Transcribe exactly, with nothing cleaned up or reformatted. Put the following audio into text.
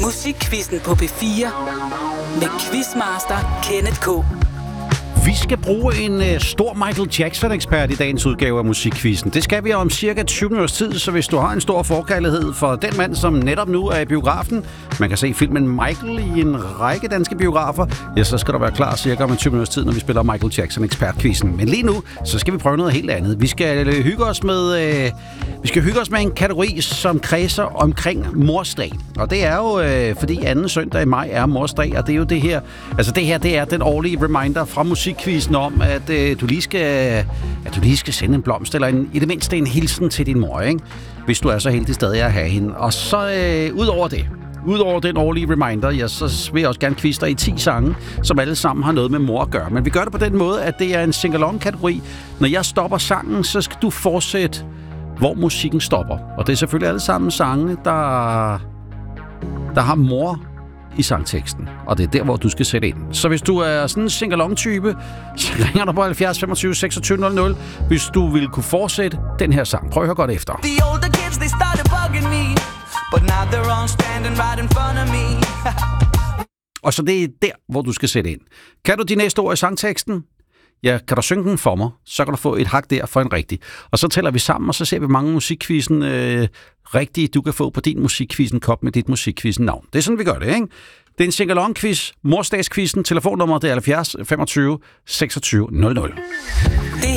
Musikquizzen på P fire med Quizmaster Kenneth K. Vi skal bruge en uh, stor Michael Jackson-ekspert i dagens udgave af Musikquizzen. Det skal vi om cirka tyve minutters tid, så hvis du har en stor forkærlighed for den mand, som netop nu er i biografen, man kan se filmen Michael i en række danske biografer, ja, så skal du være klar cirka om tyve minutters tid, når vi spiller Michael Jackson-ekspert-quizzen. Men lige nu, så skal vi prøve noget helt andet. Vi skal uh, hygge os med uh, vi skal hygge os med en kategori, som kredser omkring morsdag. Og det er jo, uh, fordi anden søndag i maj er morsdag, og det er jo det her, altså det her, det er den årlige reminder fra musik quizzen om, at øh, du lige skal at du lige skal sende en blomst eller en, i det mindste en hilsen til din mor, ikke? Hvis du er så heldig stadig at have hende. Og så øh, ud over det, ud over den årlige reminder, ja, så vil jeg også gerne quizze dig i ti sange, som alle sammen har noget med mor at gøre. Men vi gør det på den måde, at det er en sing-along-kategori. Når jeg stopper sangen, så skal du fortsætte, hvor musikken stopper. Og det er selvfølgelig alle sammen sange, der, der har mor i sangteksten, og det er der, hvor du skal sætte ind. Så hvis du er sådan en sing-along-type, så ringer du på halvfjerds femogtyve seksogtyve nul nul, hvis du vil kunne fortsætte den her sang. Prøv at høre godt efter. The older kids, they started bugging me, but now they're all standing right in front of me. Og så det er der, hvor du skal sætte ind. Kan du de næste ord i sangteksten? Ja, kan du synge den for mig, så kan du få et hak der for en rigtig. Og så tæller vi sammen, og så ser vi mange musikquizzen øh, rigtige, du kan få på din musikquizzen kop med dit musikquizzen navn. Det er sådan, vi gør det, ikke? Det er en sing-along-quiz, morsdagsquizzen, telefonnummer det er halvfjerds femogtyve seksogtyve nul nul.